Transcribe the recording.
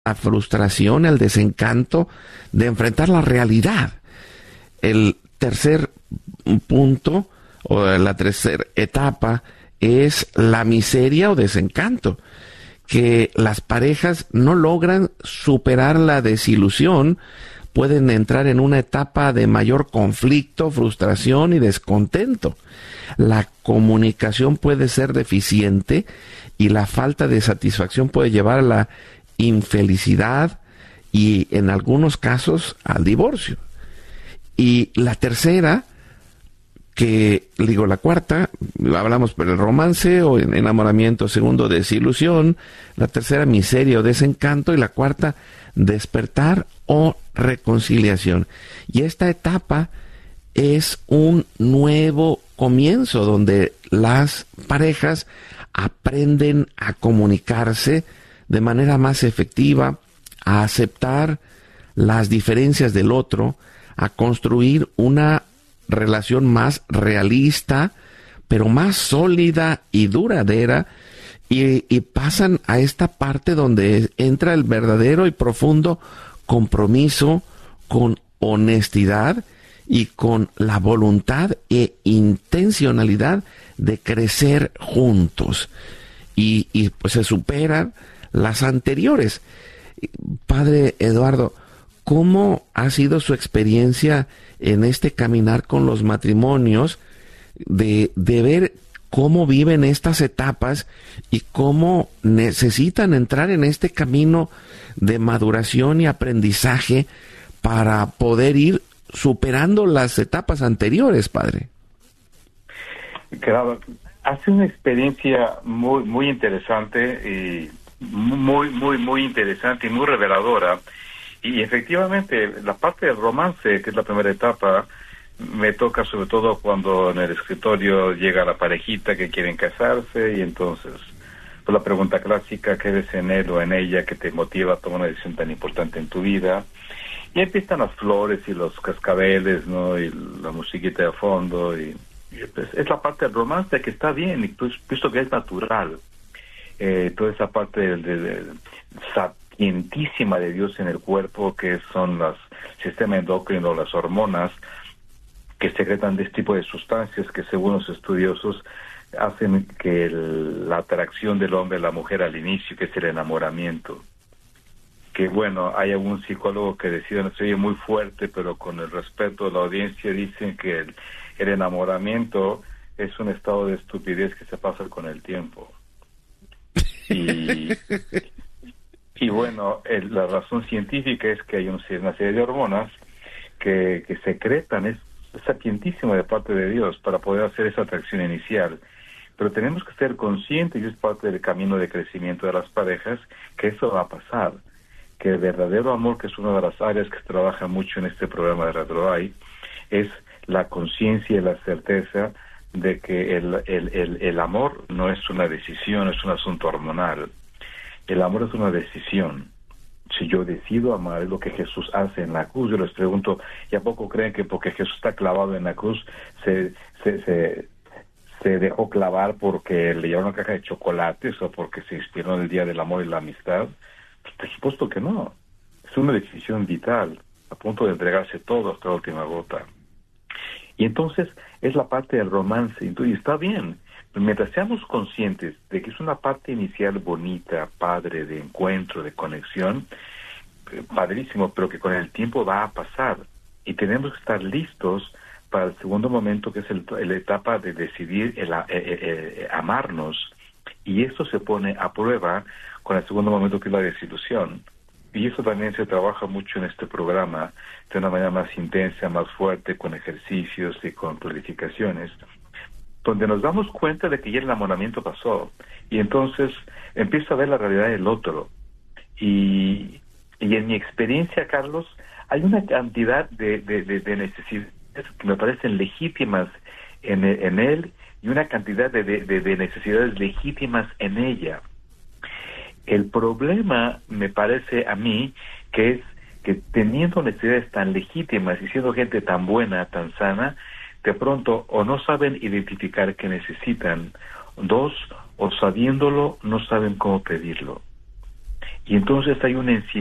la frustración, el desencanto de enfrentar la realidad. El tercer punto o la tercera etapa es la miseria o desencanto, que las parejas no logran superar la desilusión, pueden entrar en una etapa de mayor conflicto, frustración y descontento. La comunicación puede ser deficiente y la falta de satisfacción puede llevar a la infelicidad y en algunos casos al divorcio. Y la tercera, la cuarta, hablamos por el romance o enamoramiento, segundo, desilusión, la tercera, miseria o desencanto, y la cuarta, despertar o reconciliación. Y esta etapa es un nuevo comienzo donde las parejas aprenden a comunicarse de manera más efectiva, a aceptar las diferencias del otro, a construir una relación más realista, pero más sólida y duradera, y pasan a esta parte donde entra el verdadero y profundo compromiso con honestidad y con la voluntad e intencionalidad de crecer juntos. Y pues se superan las anteriores. Padre Eduardo, ¿cómo ha sido su experiencia en este caminar con los matrimonios, de ver cómo viven estas etapas y cómo necesitan entrar en este camino de maduración y aprendizaje para poder ir superando las etapas anteriores, padre? Claro, hace una experiencia muy muy interesante y muy interesante y muy reveladora. Y efectivamente, la parte del romance, que es la primera etapa, me toca sobre todo cuando en el escritorio llega la parejita que quieren casarse, y entonces, pues la pregunta clásica, ¿qué ves en él o en ella que te motiva a tomar una decisión tan importante en tu vida? Y empiezan las flores y los cascabeles, ¿no? Y la musiquita de fondo, y pues es la parte del romance que está bien, y pues visto que es natural. Toda esa parte de sapientísima de Dios en el cuerpo, que son el sistema endocrino, las hormonas que secretan de este tipo de sustancias que, según los estudiosos, hacen que la atracción del hombre a la mujer al inicio, que es el enamoramiento. Que bueno, hay algún psicólogo que decide, no se oye muy fuerte, pero con el respeto de la audiencia, dicen que el enamoramiento es un estado de estupidez que se pasa con el tiempo. Y bueno, la razón científica es que hay una serie de hormonas que secretan, es sapientísimo de parte de Dios para poder hacer esa atracción inicial. Pero tenemos que ser conscientes, y es parte del camino de crecimiento de las parejas, que eso va a pasar. Que el verdadero amor, que es una de las áreas que se trabaja mucho en este programa de Radio Hay, es la conciencia y la certeza de que el amor no es una decisión, es un asunto hormonal. El amor es una decisión. Si yo decido amar, es lo que Jesús hace en la cruz. Yo les pregunto, ¿y a poco creen que porque Jesús está clavado en la cruz se dejó clavar porque le llevaron una caja de chocolates o porque se inspiró en el Día del Amor y la Amistad? Pues por supuesto que no. Es una decisión vital, a punto de entregarse todo hasta la última gota. Y entonces es la parte del romance. Entonces está bien. Mientras seamos conscientes de que es una parte inicial bonita, padre, de encuentro, de conexión, padrísimo, pero que con el tiempo va a pasar. Y tenemos que estar listos para el segundo momento, que es la etapa de decidir amarnos. Y eso se pone a prueba con el segundo momento, que es la desilusión. Y eso también se trabaja mucho en este programa, de una manera más intensa, más fuerte, con ejercicios y con planificaciones, donde nos damos cuenta de que ya el enamoramiento pasó, y entonces empiezo a ver la realidad del otro. Y en mi experiencia, Carlos, hay una cantidad de necesidades que me parecen legítimas en él, y una cantidad de necesidades legítimas en ella. El problema, me parece a mí, que es que teniendo necesidades tan legítimas y siendo gente tan buena, tan sana, de pronto o no saben identificar qué necesitan, dos, o sabiéndolo, no saben cómo pedirlo. y entonces hay una